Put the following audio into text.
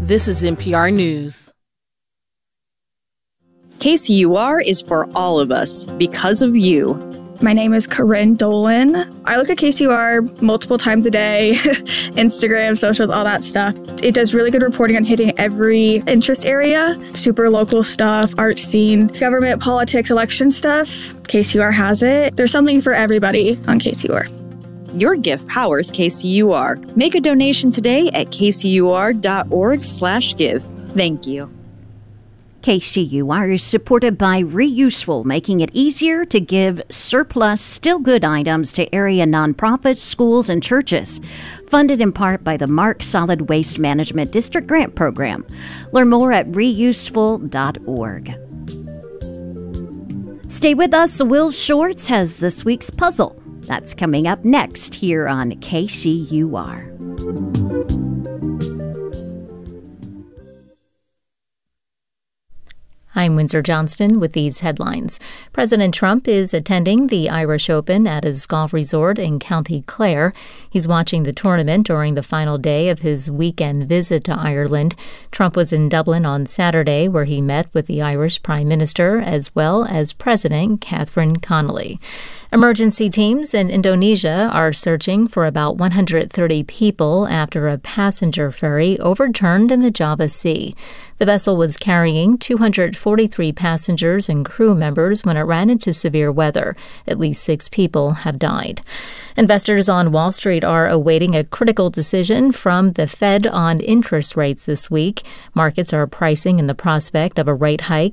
This is NPR News. KCUR is for all of us because of you. My name is Corinne Dolan. I look at KCUR multiple times a day, Instagram, socials, all that stuff. It does really good reporting on hitting every interest area, super local stuff, art scene, government, politics, election stuff. KCUR has it. There's something for everybody on KCUR. Your gift powers KCUR. Make a donation today at kcur.org/give. Thank you. KCUR is supported by Reuseful, making it easier to give surplus, still good items to area nonprofits, schools, and churches. Funded in part by the MARC Solid Waste Management District Grant Program. Learn more at reuseful.org. Stay with us. Will Shortz has this week's puzzle. That's coming up next here on KCUR. I'm Windsor Johnston with these headlines. President Trump is attending the Irish Open at his golf resort in County Clare. He's watching the tournament during the final day of his weekend visit to Ireland. Trump was in Dublin on Saturday, where he met with the Irish Prime Minister as well as President Catherine Connolly. Emergency teams in Indonesia are searching for about 130 people after a passenger ferry overturned in the Java Sea. The vessel was carrying 243 passengers and crew members when it ran into severe weather. At least 6 people have died. Investors on Wall Street are awaiting a critical decision from the Fed on interest rates this week. Markets are pricing in the prospect of a rate hike